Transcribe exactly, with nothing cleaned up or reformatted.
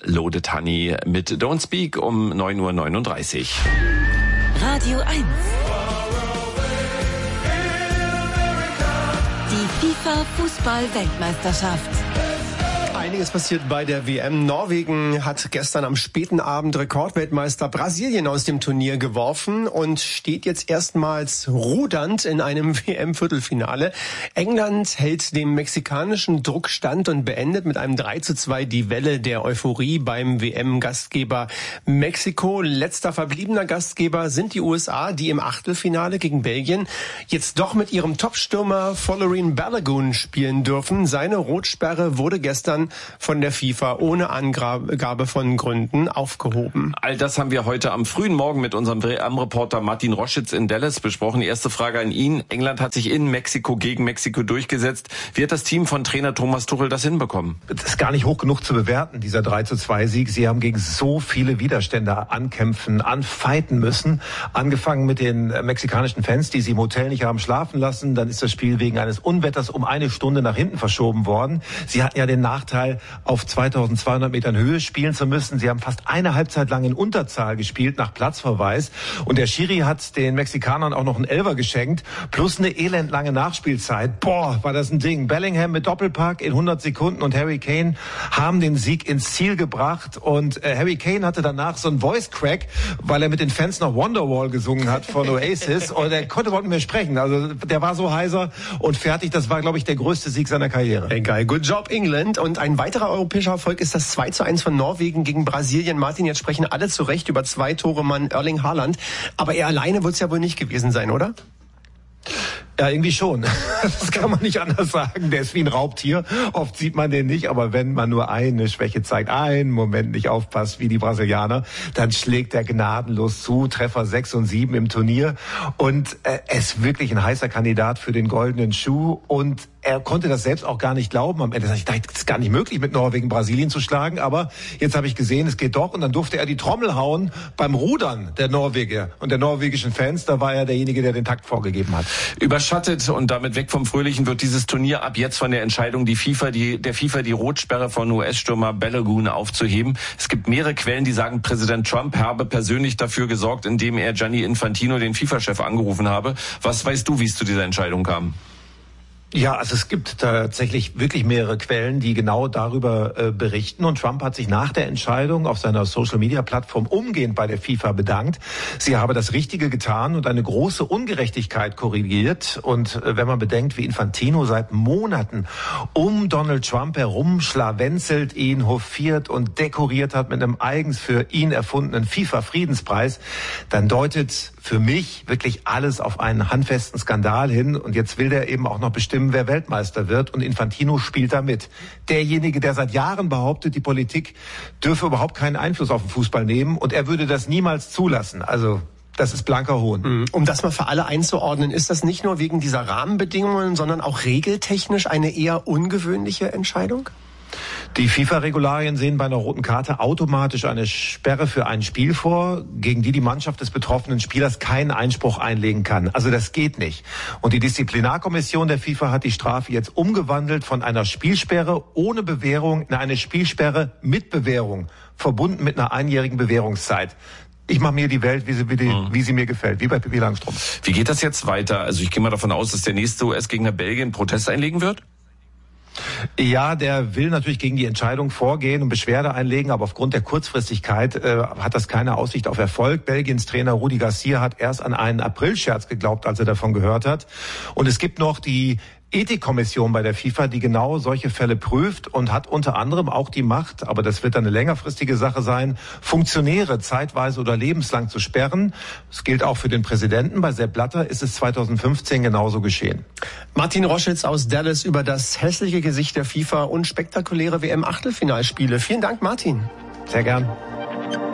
Loaded Honey mit Don't Speak um neun Uhr neununddreißig. Radio eins. Die FIFA-Fußball-Weltmeisterschaft. Einiges passiert bei der W M. Norwegen hat gestern am späten Abend Rekordweltmeister Brasilien aus dem Turnier geworfen und steht jetzt erstmals rudernd in einem W M-Viertelfinale. England hält dem mexikanischen Druck stand und beendet mit einem drei zu zwei die Welle der Euphorie beim W M-Gastgeber Mexiko. Letzter verbliebener Gastgeber sind die U S A, die im Achtelfinale gegen Belgien jetzt doch mit ihrem Topstürmer Folarin Balogun spielen dürfen. Seine Rotsperre wurde gestern von der FIFA ohne Angabe von Gründen aufgehoben. All das haben wir heute am frühen Morgen mit unserem W M-Reporter Martin Roschitz in Dallas besprochen. Die erste Frage an ihn. England hat sich in Mexiko gegen Mexiko durchgesetzt. Wie hat das Team von Trainer Thomas Tuchel das hinbekommen? Das ist gar nicht hoch genug zu bewerten, dieser drei zu zwei Sieg. Sie haben gegen so viele Widerstände ankämpfen, anfighten müssen. Angefangen mit den mexikanischen Fans, die sie im Hotel nicht haben schlafen lassen. Dann ist das Spiel wegen eines Unwetters um eine Stunde nach hinten verschoben worden. Sie hatten ja den Nachteil, auf zweitausendzweihundert Metern Höhe spielen zu müssen. Sie haben fast eine Halbzeit lang in Unterzahl gespielt nach Platzverweis. Und der Schiri hat den Mexikanern auch noch einen Elfer geschenkt, plus eine elendlange Nachspielzeit. Boah, war das ein Ding. Bellingham mit Doppelpack in hundert Sekunden und Harry Kane haben den Sieg ins Ziel gebracht. Und äh, Harry Kane hatte danach so einen Voice-Crack, weil er mit den Fans noch Wonderwall gesungen hat von Oasis. Und er konnte überhaupt nicht mehr sprechen. Also der war so heiser und fertig. Das war, glaube ich, der größte Sieg seiner Karriere. Hey, geil. Good job, England. Und ein weiterer europäischer Erfolg ist das zwei zu eins von Norwegen gegen Brasilien. Martin, jetzt sprechen alle zu Recht über zwei Tore Mann Erling Haaland. Aber er alleine wird es ja wohl nicht gewesen sein, oder? Ja, irgendwie schon. Das kann man nicht anders sagen. Der ist wie ein Raubtier. Oft sieht man den nicht, aber wenn man nur eine Schwäche zeigt, einen Moment nicht aufpasst, wie die Brasilianer, dann schlägt er gnadenlos zu. Treffer sechs und sieben im Turnier. Und äh, er ist wirklich ein heißer Kandidat für den goldenen Schuh. Und er konnte das selbst auch gar nicht glauben. Am Ende dachte ich, das ist gar nicht möglich, mit Norwegen Brasilien zu schlagen. Aber jetzt habe ich gesehen, es geht doch. Und dann durfte er die Trommel hauen beim Rudern der Norweger und der norwegischen Fans. Da war er derjenige, der den Takt vorgegeben hat. Überschattet und damit weg vom Fröhlichen wird dieses Turnier ab jetzt von der Entscheidung, die FIFA, die, der FIFA die Rotsperre von U S-Stürmer Balogun aufzuheben. Es gibt mehrere Quellen, die sagen, Präsident Trump habe persönlich dafür gesorgt, indem er Gianni Infantino, den FIFA-Chef, angerufen habe. Was weißt du, wie es zu dieser Entscheidung kam? Ja, also es gibt tatsächlich wirklich mehrere Quellen, die genau darüber äh, berichten. Und Trump hat sich nach der Entscheidung auf seiner Social-Media-Plattform umgehend bei der FIFA bedankt. Sie habe das Richtige getan und eine große Ungerechtigkeit korrigiert. Und äh, wenn man bedenkt, wie Infantino seit Monaten um Donald Trump herum schlawenzelt, ihn hofiert und dekoriert hat mit einem eigens für ihn erfundenen FIFA-Friedenspreis, dann deutet für mich wirklich alles auf einen handfesten Skandal hin. Und jetzt will der eben auch noch bestimmen, wer Weltmeister wird. Und Infantino spielt da mit. Derjenige, der seit Jahren behauptet, die Politik dürfe überhaupt keinen Einfluss auf den Fußball nehmen. Und er würde das niemals zulassen. Also das ist blanker Hohn. Um das mal für alle einzuordnen, ist das nicht nur wegen dieser Rahmenbedingungen, sondern auch regeltechnisch eine eher ungewöhnliche Entscheidung? Die FIFA-Regularien sehen bei einer roten Karte automatisch eine Sperre für ein Spiel vor, gegen die die Mannschaft des betroffenen Spielers keinen Einspruch einlegen kann. Also das geht nicht. Und die Disziplinarkommission der FIFA hat die Strafe jetzt umgewandelt von einer Spielsperre ohne Bewährung in eine Spielsperre mit Bewährung, verbunden mit einer einjährigen Bewährungszeit. Ich mache mir die Welt, wie sie, wie, die, wie sie mir gefällt, wie bei Pippi Langstrumpf. Wie geht das jetzt weiter? Also ich gehe mal davon aus, dass der nächste U S-Gegner Belgien Protest einlegen wird? Ja, der will natürlich gegen die Entscheidung vorgehen und Beschwerde einlegen, aber aufgrund der Kurzfristigkeit äh, hat das keine Aussicht auf Erfolg. Belgiens Trainer Rudi Garcia hat erst an einen Aprilscherz geglaubt, als er davon gehört hat. Und es gibt noch die Ethikkommission bei der FIFA, die genau solche Fälle prüft und hat unter anderem auch die Macht, aber das wird dann eine längerfristige Sache sein, Funktionäre zeitweise oder lebenslang zu sperren. Das gilt auch für den Präsidenten. Bei Sepp Blatter ist es zweitausendfünfzehn genauso geschehen. Martin Roschitz aus Dallas über das hässliche Gesicht der FIFA und spektakuläre W M-Achtelfinalspiele. Vielen Dank, Martin. Sehr gern.